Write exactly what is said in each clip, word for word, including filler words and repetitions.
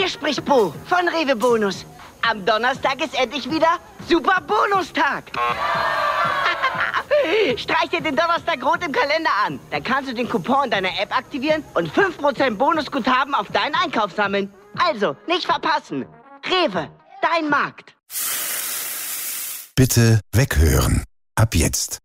Hier spricht Bo von Rewe Bonus. Am Donnerstag ist endlich wieder Super Bonustag. Streich dir den Donnerstag rot im Kalender an. Dann kannst du den Coupon deiner App aktivieren und fünf Prozent Bonusguthaben auf deinen Einkauf sammeln. Also, nicht verpassen. Rewe, dein Markt. Bitte weghören. Ab jetzt.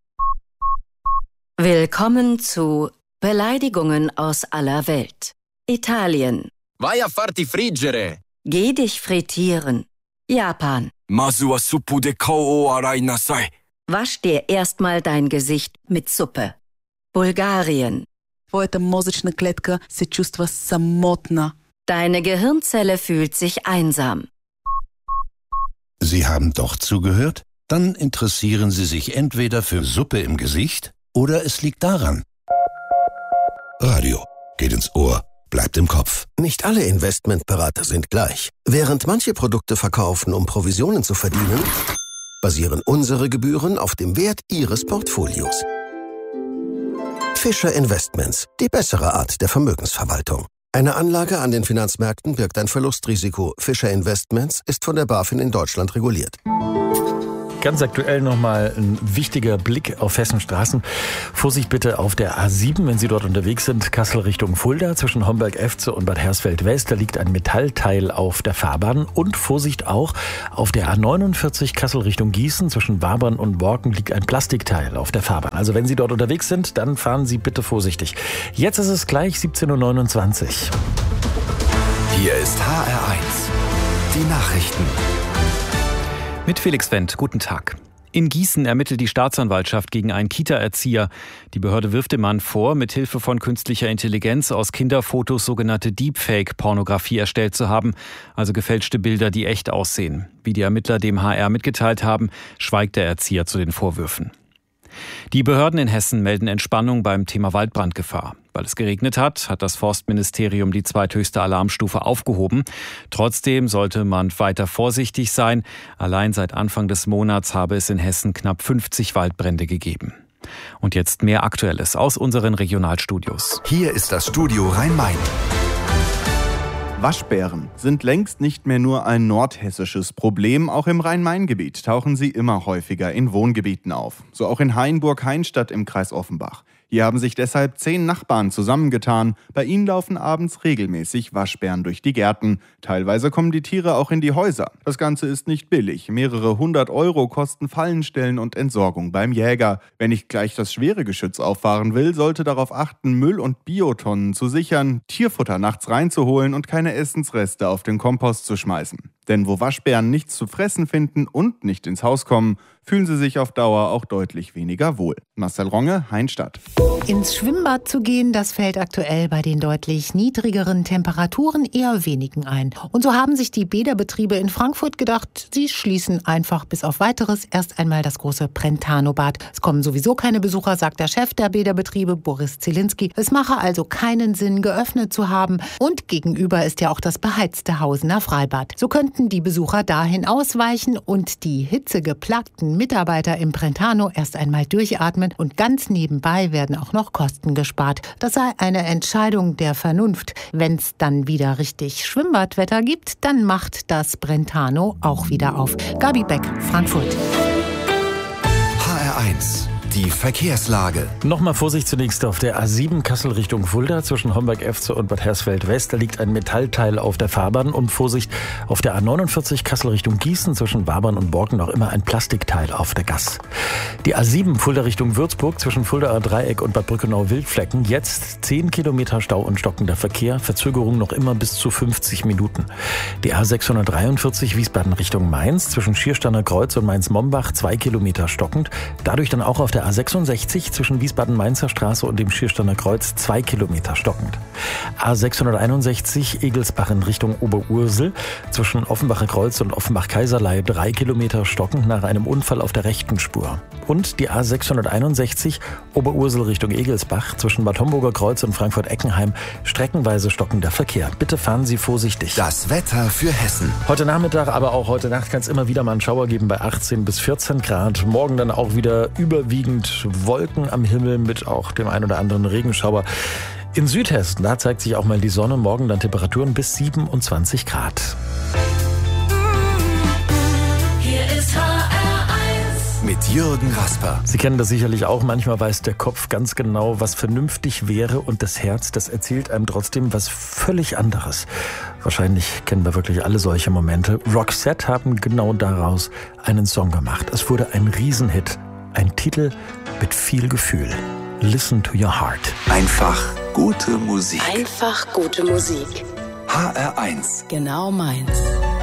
Willkommen zu Beleidigungen aus aller Welt. Italien. Vai a farti friggere. Geh dich frittieren. Japan. Masu wa suppu de kou o arai nasai. Wasch dir erstmal dein Gesicht mit Suppe. Bulgarien. Твоята мозъчна клетка се чувства самотна. Deine Gehirnzelle fühlt sich einsam. Sie haben doch zugehört? Dann interessieren Sie sich entweder für Suppe im Gesicht oder es liegt daran. Radio geht ins Ohr, bleibt im Kopf. Nicht alle Investmentberater sind gleich. Während manche Produkte verkaufen, um Provisionen zu verdienen, basieren unsere Gebühren auf dem Wert Ihres Portfolios. Fischer Investments, die bessere Art der Vermögensverwaltung. Eine Anlage an den Finanzmärkten birgt ein Verlustrisiko. Fischer Investments ist von der BaFin in Deutschland reguliert. Ganz aktuell nochmal ein wichtiger Blick auf Hessenstraßen. Vorsicht bitte auf der A sieben, wenn Sie dort unterwegs sind. Kassel Richtung Fulda zwischen Homberg-Efze und Bad Hersfeld-West. Da liegt ein Metallteil auf der Fahrbahn. Und Vorsicht auch auf der A neunundvierzig Kassel Richtung Gießen zwischen Wabern und Borken liegt ein Plastikteil auf der Fahrbahn. Also wenn Sie dort unterwegs sind, dann fahren Sie bitte vorsichtig. Jetzt ist es gleich siebzehn Uhr neunundzwanzig. Hier ist H R eins. Die Nachrichten. Mit Felix Wendt, guten Tag. In Gießen ermittelt die Staatsanwaltschaft gegen einen Kita-Erzieher. Die Behörde wirft dem Mann vor, mit Hilfe von künstlicher Intelligenz aus Kinderfotos sogenannte Deepfake-Pornografie erstellt zu haben, also gefälschte Bilder, die echt aussehen. Wie die Ermittler dem H R mitgeteilt haben, schweigt der Erzieher zu den Vorwürfen. Die Behörden in Hessen melden Entspannung beim Thema Waldbrandgefahr. Weil es geregnet hat, hat das Forstministerium die zweithöchste Alarmstufe aufgehoben. Trotzdem sollte man weiter vorsichtig sein. Allein seit Anfang des Monats habe es in Hessen knapp fünfzig Waldbrände gegeben. Und jetzt mehr Aktuelles aus unseren Regionalstudios. Hier ist das Studio Rhein-Main. Waschbären sind längst nicht mehr nur ein nordhessisches Problem. Auch im Rhein-Main-Gebiet tauchen sie immer häufiger in Wohngebieten auf. So auch in Hainburg-Heinstadt im Kreis Offenbach. Hier haben sich deshalb zehn Nachbarn zusammengetan. Bei ihnen laufen abends regelmäßig Waschbären durch die Gärten. Teilweise kommen die Tiere auch in die Häuser. Das Ganze ist nicht billig. Mehrere hundert Euro kosten Fallenstellen und Entsorgung beim Jäger. Wer nicht gleich das schwere Geschütz auffahren will, sollte darauf achten, Müll- und Biotonnen zu sichern, Tierfutter nachts reinzuholen und keine Essensreste auf den Kompost zu schmeißen. Denn wo Waschbären nichts zu fressen finden und nicht ins Haus kommen, fühlen sie sich auf Dauer auch deutlich weniger wohl. Marcel Ronge, Heinstadt. Ins Schwimmbad zu gehen, das fällt aktuell bei den deutlich niedrigeren Temperaturen eher wenigen ein. Und so haben sich die Bäderbetriebe in Frankfurt gedacht, sie schließen einfach bis auf Weiteres erst einmal das große Brentano-Bad. Es kommen sowieso keine Besucher, sagt der Chef der Bäderbetriebe, Boris Zielinski. Es mache also keinen Sinn, geöffnet zu haben. Und gegenüber ist ja auch das beheizte Hausener Freibad. So könnten die Besucher dahin ausweichen und die hitzegeplagten Mitarbeiter im Brentano erst einmal durchatmen und ganz nebenbei werden auch noch Kosten gespart. Das sei eine Entscheidung der Vernunft. Wenn es dann wieder richtig Schwimmbadwetter gibt, dann macht das Brentano auch wieder auf. Gabi Beck, Frankfurt. H R eins. Die Verkehrslage. Nochmal Vorsicht zunächst auf der A sieben Kassel Richtung Fulda zwischen Homberg-Efze und Bad Hersfeld-West. Da liegt ein Metallteil auf der Fahrbahn. Und Vorsicht auf der A neunundvierzig Kassel Richtung Gießen zwischen Wabern und Borken noch immer ein Plastikteil auf der Gass. Die A sieben Fulda Richtung Würzburg zwischen Fuldaer Dreieck und Bad Brückenau-Wildflecken. Jetzt zehn Kilometer Stau und stockender Verkehr. Verzögerung noch immer bis zu fünfzig Minuten. Die A sechshundertdreiundvierzig Wiesbaden Richtung Mainz zwischen Schiersteiner Kreuz und Mainz-Mombach zwei Kilometer stockend. Dadurch dann auch auf der A sechsundsechzig zwischen Wiesbaden-Mainzer Straße und dem Schiersteiner Kreuz zwei Kilometer stockend. A sechshunderteinundsechzig Egelsbach in Richtung Oberursel zwischen Offenbacher Kreuz und Offenbach-Kaiserlei drei Kilometer stockend nach einem Unfall auf der rechten Spur. Und die A sechshunderteinundsechzig Oberursel Richtung Egelsbach zwischen Bad Homburger Kreuz und Frankfurt-Eckenheim streckenweise stockender Verkehr. Bitte fahren Sie vorsichtig. Das Wetter für Hessen. Heute Nachmittag, aber auch heute Nacht kann es immer wieder mal einen Schauer geben bei achtzehn bis vierzehn Grad. Morgen dann auch wieder überwiegend Wolken am Himmel mit auch dem ein oder anderen Regenschauer. In Südhessen, da zeigt sich auch mal die Sonne, morgen dann Temperaturen bis siebenundzwanzig Grad. Hier ist H R eins mit Jürgen Rasper. Sie kennen das sicherlich auch. Manchmal weiß der Kopf ganz genau, was vernünftig wäre und das Herz, das erzählt einem trotzdem was völlig anderes. Wahrscheinlich kennen wir wirklich alle solche Momente. Roxette haben genau daraus einen Song gemacht. Es wurde ein Riesenhit. Ein Titel mit viel Gefühl. Listen to your heart. Einfach gute Musik. Einfach gute Musik. H R eins. Genau meins.